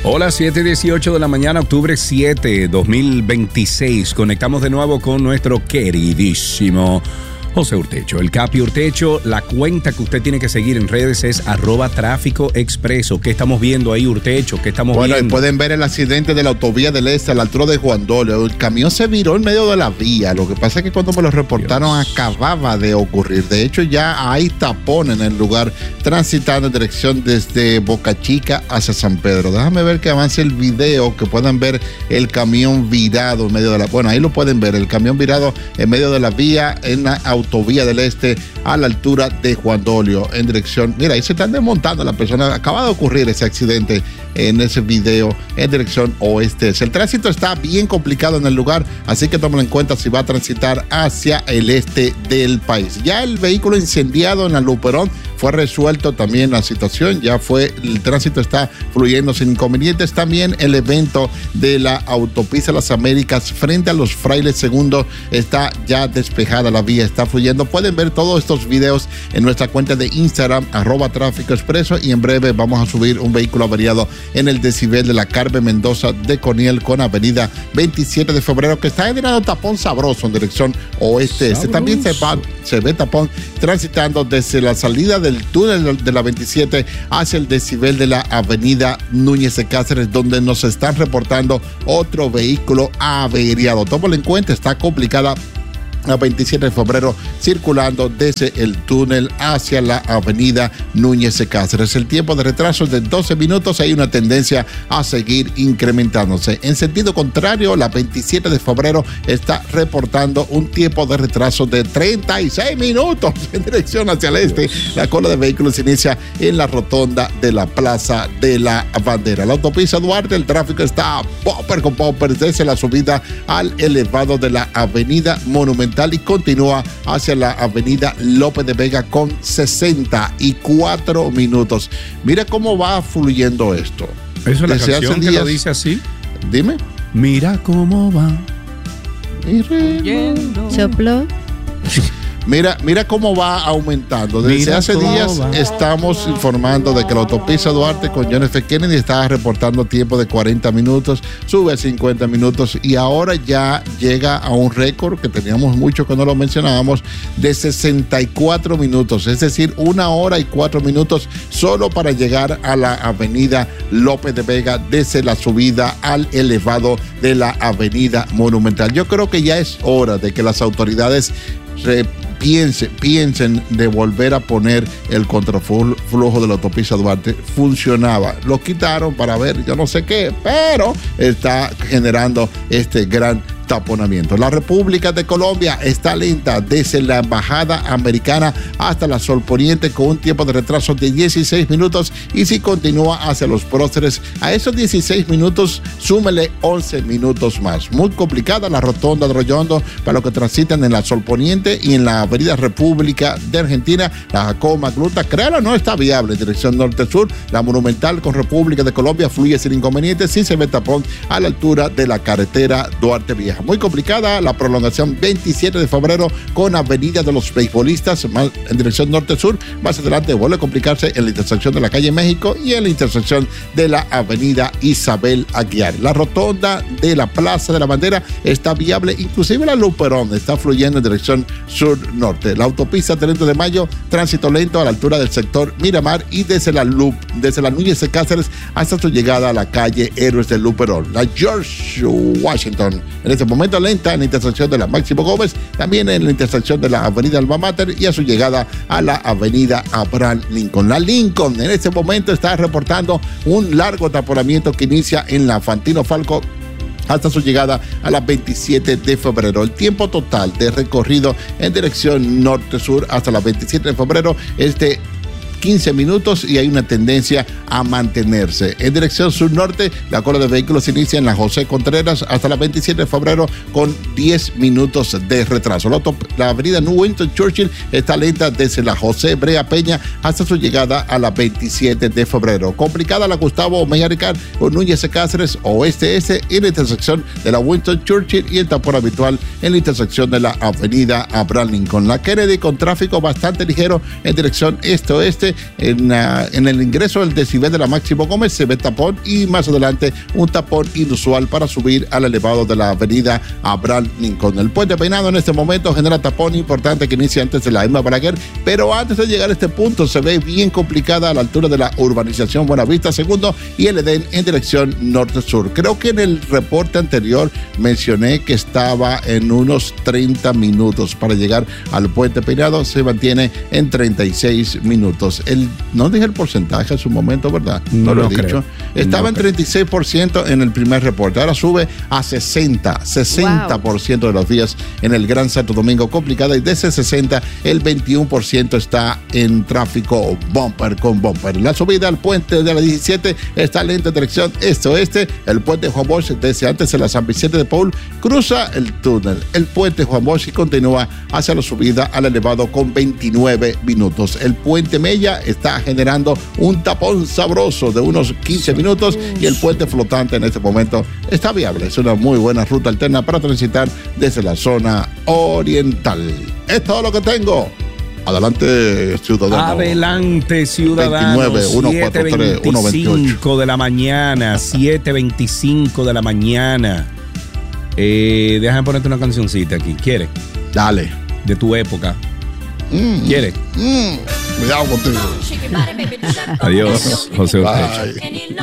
Hola, 7:18 de la mañana, octubre 7, 2026. Conectamos de nuevo con nuestro queridísimo José Urtecho, el Capi Urtecho. La cuenta que usted tiene que seguir en redes es @tráficoexpreso. ¿Qué estamos viendo ahí, Urtecho? ¿Qué estamos viendo? Bueno, pueden ver el accidente de la autovía del Este a la altura de Juan Dolio. El camión se viró en medio de la vía. Lo que pasa es que cuando me lo reportaron acababa de ocurrir. De hecho, ya hay tapón en el lugar, transitando en dirección desde Boca Chica hacia San Pedro. Déjame ver que avance el video, que puedan ver el camión virado en medio de la... Bueno, ahí lo pueden ver, el camión virado en medio de la vía en la autovía del Este a la altura de Juan Dolio en dirección, mira, ahí se están desmontando las personas. Acaba de ocurrir ese accidente en ese video en dirección oeste. El tránsito está bien complicado en el lugar, así que tómalo en cuenta si va a transitar hacia el este del país. Ya el vehículo incendiado en la Luperón fue resuelto también la situación, ya fue, el tránsito está fluyendo sin inconvenientes. También el evento de la autopista Las Américas frente a los Frailes Segundos está ya despejada la vía, está fluyendo. Pueden ver todos estos videos en nuestra cuenta de Instagram, @tráficoexpreso, y en breve vamos a subir un vehículo averiado en el desnivel de la Carmen Mendoza de Coniel con avenida 27 de febrero, que está generando tapón sabroso en dirección oeste. También se ve tapón transitando desde la salida del túnel de la 27 hacia el desnivel de la avenida Núñez de Cáceres, donde nos están reportando otro vehículo averiado. Tómalo en cuenta, está complicada a 27 de febrero, circulando desde el túnel hacia la avenida Núñez de Cáceres. El tiempo de retraso es de 12 minutos. Hay una tendencia a seguir incrementándose. En sentido contrario, la 27 de febrero está reportando un tiempo de retraso de 36 minutos en dirección hacia el este. La cola de vehículos inicia en la rotonda de la Plaza de la Bandera. La autopista Duarte, el tráfico está popper con popper desde la subida al elevado de la avenida Monumental y continúa hacia la avenida López de Vega con 64 minutos. Mira cómo va fluyendo esto. ¿Eso es la canción que lo dice así? Dime. Mira cómo va. Sopló. Mira cómo va aumentando. Desde hace días estamos informando de que la autopista Duarte con John F. Kennedy estaba reportando tiempo de 40 minutos, sube a 50 minutos y ahora ya llega a un récord que teníamos mucho que no lo mencionábamos, de 64 minutos, es decir, 1 hora y 4 minutos solo para llegar a la avenida López de Vega desde la subida al elevado de la avenida Monumental. Yo creo que ya es hora de que las autoridades piensen de volver a poner el contraflujo de la autopista Duarte. Funcionaba, lo quitaron para ver yo no sé qué, pero está generando este gran taponamiento. La República de Colombia está lenta desde la embajada americana hasta la Sol Poniente con un tiempo de retraso de 16 minutos y si continúa hacia los próceres, a esos 16 minutos súmele 11 minutos más. Muy complicada la rotonda de Rollondo para los que transitan en la Sol Poniente y en la avenida República de Argentina. La Jacobo Magluta, créalo, no está viable en dirección norte-sur. La Monumental con República de Colombia fluye sin inconvenientes, sí se ve tapón a la altura de la carretera Duarte Vieja. Muy complicada la prolongación 27 de febrero con avenida de los beisbolistas en dirección norte-sur. Más adelante vuelve a complicarse en la intersección de la calle México y en la intersección de la avenida Isabel Aguiar. La rotonda de la Plaza de la Bandera está viable, inclusive la Luperón está fluyendo en dirección sur-norte. La autopista 30 de Mayo, tránsito lento a la altura del sector Miramar y desde la Núñez de Cáceres hasta su llegada a la calle Héroes del Luperón. La George Washington, en este momento lenta en la intersección de la Máximo Gómez, también en la intersección de la avenida Alma Mater y a su llegada a la avenida Abraham Lincoln. La Lincoln en este momento está reportando un largo taponamiento que inicia en la Fantino Falco hasta su llegada a la 27 de febrero. El tiempo total de recorrido en dirección norte-sur hasta la 27 de febrero es de 15 minutos y hay una tendencia a mantenerse. En dirección sur-norte, la cola de vehículos inicia en la José Contreras hasta la 27 de febrero con 10 minutos de retraso. La avenida New Winston Churchill está lenta desde la José Brea Peña hasta su llegada a la 27 de febrero. Complicada la Gustavo Mejía Ricard con Núñez de Cáceres oeste-este en la intersección de la Winston Churchill y el tapón habitual en la intersección de la avenida Abraham Lincoln. La Kennedy con tráfico bastante ligero en dirección este-oeste adelante, en el ingreso del desnivel de la Máximo Gómez se ve tapón y más adelante un tapón inusual para subir al elevado de la avenida Abraham Lincoln. El puente Peinado en este momento genera tapón importante que inicia antes de la Emma Balaguer, pero antes de llegar a este punto se ve bien complicada a la altura de la urbanización Buenavista Segundo y el Edén en dirección norte-sur. Creo que en el reporte anterior mencioné que estaba en unos 30 minutos para llegar al puente Peinado, se mantiene en 36 minutos. No dije el porcentaje en su momento, ¿verdad? No lo he dicho. Estaba en 36% en el primer reporte, ahora sube a 60% de los días en el Gran Santo Domingo complicada, y de ese 60, el 21% está en tráfico bumper con bumper. La subida al puente de la 17 está lenta en dirección este-oeste. El puente Juan Bosch, desde antes de la San Vicente de Paul, cruza el túnel. El puente Juan Bosch y continúa hacia la subida al elevado con 29 minutos. El puente Mella está generando un tapón sabroso de unos 15 minutos y el puente flotante en este momento está viable. Es una muy buena ruta alterna para transitar desde la zona oriental. Es todo lo que tengo. Adelante, ciudadano. Adelante, ciudadano. 7:25 de la mañana. 7:25 de la mañana. Déjame ponerte una cancioncita aquí. ¿Quieres? Dale. De tu época. ¿Quieres? Cuidado contigo. Adiós, José Urtecho.